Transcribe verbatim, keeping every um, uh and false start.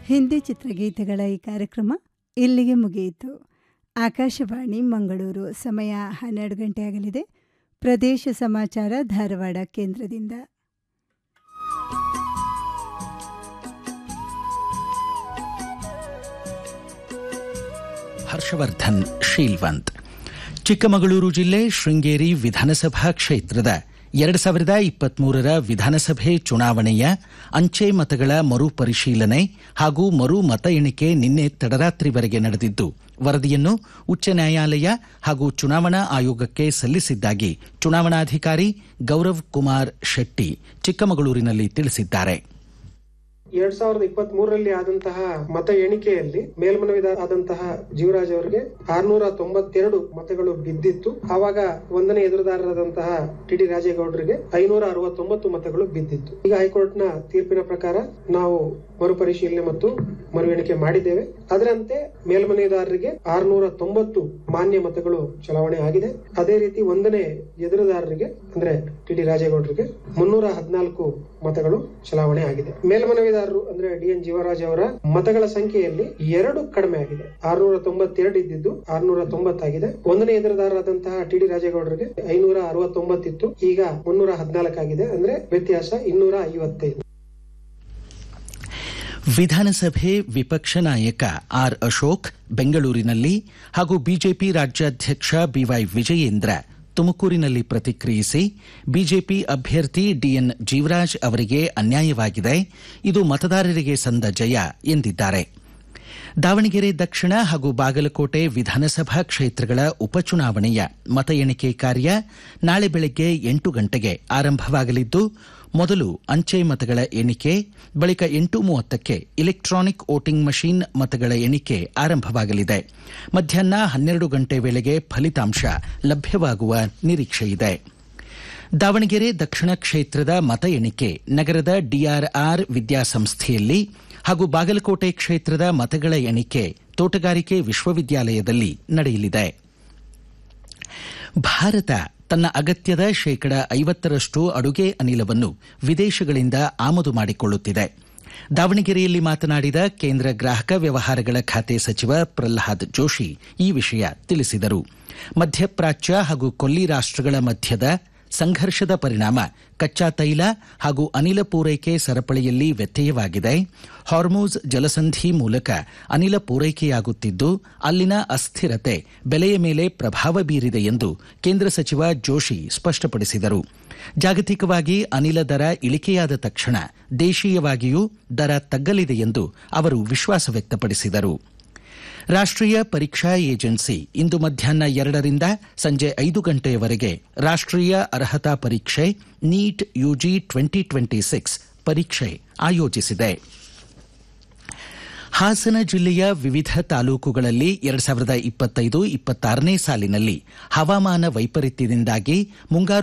ಹಿಂದಿ ಚಿತ್ರಗೀತೆಗಳ ಈ ಕಾರ್ಯಕ್ರಮ ಇಲ್ಲಿಗೆ ಮುಗಿಯಿತು. ಆಕಾಶವಾಣಿ ಮಂಗಳೂರು. ಸಮಯ ಹನ್ನೆರಡು ಗಂಟೆ ಆಗಲಿದೆ. ಪ್ರದೇಶ ಸಮಾಚಾರ ಧಾರವಾಡ ಕೇಂದ್ರದಿಂದ. ಹರ್ಷವರ್ಧನ್ ಶೀಲ್ವಂತ್. ಚಿಕ್ಕಮಗಳೂರು ಜಿಲ್ಲೆ ಶೃಂಗೇರಿ ವಿಧಾನಸಭಾ ಕ್ಷೇತ್ರದ ಎರಡು ಸಾವಿರದ ಇಪ್ಪತ್ಮೂರರ ವಿಧಾನಸಭೆ ಚುನಾವಣೆಯ ಅಂಚೆ ಮತಗಳ ಮರು ಪರಿಶೀಲನೆ ಹಾಗೂ ಮರು ಮತ ಎಣಿಕೆ ನಿನ್ನೆ ತಡರಾತ್ರಿವರೆಗೆ ನಡೆದಿದ್ದು, ವರದಿಯನ್ನು ಉಚ್ಚ ನ್ಯಾಯಾಲಯ ಹಾಗೂ ಚುನಾವಣಾ ಆಯೋಗಕ್ಕೆ ಸಲ್ಲಿಸಿದ್ದಾಗಿ ಚುನಾವಣಾಧಿಕಾರಿ ಗೌರವ್ ಕುಮಾರ್ ಶೆಟ್ಟಿ ಚಿಕ್ಕಮಗಳೂರಿನಲ್ಲಿ ತಿಳಿಸಿದ್ದಾರೆ. ಎರಡ್ ಸಾವಿರದ ಇಪ್ಪತ್ತ್ ಮೂರರಲ್ಲಿ ಆದಂತಹ ಮತ ಎಣಿಕೆಯಲ್ಲಿ ಮೇಲ್ಮನವಿದಾದಂತಹ ಜೀವರಾಜ್ ಅವರಿಗೆ ಆರ್ನೂರ ತೊಂಬತ್ತೆರಡು ಮತಗಳು ಬಿದ್ದಿತ್ತು. ಆವಾಗ ಒಂದನೇ ಎದುರುದಾರರಾದಂತಹ ಟಿ ಡಿ ರಾಜೇಗೌಡರಿಗೆ ಐನೂರ ಅರವತ್ತೊಂಬತ್ತು ಮತಗಳು ಬಿದ್ದಿತ್ತು. ಈಗ ಹೈಕೋರ್ಟ್ನ ತೀರ್ಪಿನ ಪ್ರಕಾರ ನಾವು ಮರುಪರಿಶೀಲನೆ ಮತ್ತು ಮರು ಎಣಿಕೆ ಮಾಡಿದ್ದೇವೆ. ಅದರಂತೆ ಮೇಲ್ಮನೆದಾರರಿಗೆ ಆರ್ನೂರ ತೊಂಬತ್ತು ಮಾನ್ಯ ಮತಗಳು ಚಲಾವಣೆ ಆಗಿದೆ. ಅದೇ ರೀತಿ ಒಂದನೇ ಎದುರುದಾರರಿಗೆ ಅಂದ್ರೆ ಟಿ ಡಿ ರಾಜೇಗೌಡರಿಗೆ ಮುನ್ನೂರ ಹದಿನಾಲ್ಕು ಮತಗಳು ಚಲಾವಣೆ ಆಗಿದೆ. ಮೇಲ್ಮನವಿದಾರರು ಅಂದ್ರೆ ಡಿ ಎನ್ ಜೀವರಾಜ್ ಅವರ ಮತಗಳ ಸಂಖ್ಯೆಯಲ್ಲಿ ಎರಡು ಕಡಿಮೆ ಆಗಿದೆ. ಆರ್ನೂರ ತೊಂಬತ್ತೆರಡು ಇದ್ದಿದ್ದು ಆರ್ನೂರ ತೊಂಬತ್ತಾಗಿದೆ. ಒಂದನೇ ಎದುರುದಾರರಾದಂತಹ ಟಿ ಡಿ ರಾಜೇಗೌಡರಿಗೆ ಐನೂರ ಅರವತ್ತೊಂಬತ್ತಿತ್ತು, ಈಗ ಮುನ್ನೂರ ಹದಿನಾಲ್ಕಾಗಿದೆ. ಅಂದ್ರೆ ವ್ಯತ್ಯಾಸ ಇನ್ನೂರ ಐವತ್ತೈದು. ವಿಧಾನಸಭೆ ವಿಪಕ್ಷ ನಾಯಕ ಆರ್ ಅಶೋಕ್ ಬೆಂಗಳೂರಿನಲ್ಲಿ ಹಾಗೂ ಬಿಜೆಪಿ ರಾಜ್ಯಾಧ್ಯಕ್ಷ ಬಿವೈ ವಿಜಯೇಂದ್ರ ತುಮಕೂರಿನಲ್ಲಿ ಪ್ರತಿಕ್ರಿಯಿಸಿ, ಬಿಜೆಪಿ ಅಭ್ಯರ್ಥಿ ಡಿಎನ್ ಜೀವರಾಜ್ ಅವರಿಗೆ ಅನ್ಯಾಯವಾಗಿದೆ, ಇದು ಮತದಾರರಿಗೆ ಸಂದ ಜಯ ಎಂದಿದ್ದಾರೆ. ದಾವಣಗೆರೆ ದಕ್ಷಿಣ ಹಾಗೂ ಬಾಗಲಕೋಟೆ ವಿಧಾನಸಭಾ ಕ್ಷೇತ್ರಗಳ ಉಪಚುನಾವಣೆಯ ಮತ ಎಣಿಕೆ ಕಾರ್ಯ ನಾಳೆ ಬೆಳಗ್ಗೆ ಎಂಟು ಗಂಟೆಗೆ ಆರಂಭವಾಗಲಿದ್ದು, ಮೊದಲು ಅಂಚೆ ಮತಗಳ ಎಣಿಕೆ, ಬಳಿಕ ಎಂಟು ಮೂವತ್ತಕ್ಕೆ ಇಲೆಕ್ಟ್ರಾನಿಕ್ ವೋಟಿಂಗ್ ಮಷೀನ್ ಮತಗಳ ಎಣಿಕೆ ಆರಂಭವಾಗಲಿದೆ. ಮಧ್ಯಾಹ್ನ ಹನ್ನೆರಡು ಗಂಟೆ ವೇಳೆಗೆ ಫಲಿತಾಂಶ ಲಭ್ಯವಾಗುವ ನಿರೀಕ್ಷೆಯಿದೆ. ದಾವಣಗೆರೆ ದಕ್ಷಿಣ ಕ್ಷೇತ್ರದ ಮತ ಎಣಿಕೆ ನಗರದ ಡಿಆರ್ಆರ್ ವಿದ್ಯಾಸಂಸ್ಥೆಯಲ್ಲಿ ಹಾಗೂ ಬಾಗಲಕೋಟೆ ಕ್ಷೇತ್ರದ ಮತಗಳ ಎಣಿಕೆ ತೋಟಗಾರಿಕೆ ವಿಶ್ವವಿದ್ಯಾಲಯದಲ್ಲಿ ನಡೆಯಲಿದೆ. ಭಾರತ ತನ್ನ ಅಗತ್ಯದ ಶೇಕಡ ಐವತ್ತರಷ್ಟು ಅಡುಗೆ ಅನಿಲವನ್ನು ವಿದೇಶಗಳಿಂದ ಆಮದು ಮಾಡಿಕೊಳ್ಳುತ್ತಿದೆ. ದಾವಣಗೆರೆಯಲ್ಲಿ ಮಾತನಾಡಿದ ಕೇಂದ್ರ ಗ್ರಾಹಕ ವ್ಯವಹಾರಗಳ ಖಾತೆ ಸಚಿವ ಪ್ರಹ್ಲಾದ್ ಜೋಶಿ ಈ ವಿಷಯ ತಿಳಿಸಿದರು. ಮಧ್ಯಪ್ರಾಚ್ಯ ಹಾಗೂ ಕೊಲ್ಲಿ ರಾಷ್ಟ್ರಗಳ ಮಧ್ಯದ ಸಂಘರ್ಷದ ಪರಿಣಾಮ ಕಚ್ಚಾ ತೈಲ ಹಾಗೂ ಅನಿಲ ಪೂರೈಕೆ ಸರಪಳಿಯಲ್ಲಿ ವ್ಯತ್ಯಯವಾಗಿದೆ. ಹಾರ್ಮುಜ್ ಜಲಸಂಧಿ ಮೂಲಕ ಅನಿಲ ಪೂರೈಕೆಯಾಗುತ್ತಿದ್ದು, ಅಲ್ಲಿನ ಅಸ್ಥಿರತೆ ಬೆಲೆಯ ಮೇಲೆ ಪ್ರಭಾವ ಬೀರಿದೆ ಎಂದು ಕೇಂದ್ರ ಸಚಿವ ಜೋಶಿ ಸ್ಪಷ್ಟಪಡಿಸಿದರು. ಜಾಗತಿಕವಾಗಿ ಅನಿಲ ದರ ಇಳಿಕೆಯಾದ ತಕ್ಷಣ ದೇಶೀಯವಾಗಿಯೂ ದರ ತಗ್ಗಲಿದೆ ಎಂದು ಅವರು ವಿಶ್ವಾಸ ವ್ಯಕ್ತಪಡಿಸಿದರು. ರಾಷ್ಟ್ರೀಯ ಪರೀಕ್ಷಾ ಏಜೆನ್ಸಿ ಇಂದು ಮಧ್ಯಾಹ್ನ ಎರಡರಿಂದ ಸಂಜೆ ಐದು ಗಂಟೆಯವರೆಗೆ ರಾಷ್ಟ್ರೀಯ ಅರ್ಹತಾ ಪರೀಕ್ಷೆ NEET UG twenty twenty six ಪರೀಕ್ಷೆ ಆಯೋಜಿಸಿದೆ. ಹಾಸನ ಜಿಲ್ಲೆಯ ವಿವಿಧ ತಾಲೂಕುಗಳಲ್ಲಿ ಎರಡು ಸಾವಿರದ ಇಪ್ಪತ್ತೈದು ಇಪ್ಪತ್ತಾರನೇ ಸಾಲಿನಲ್ಲಿ ಹವಾಮಾನ ವೈಪರೀತ್ಯದಿಂದಾಗಿ ಮುಂಗಾರು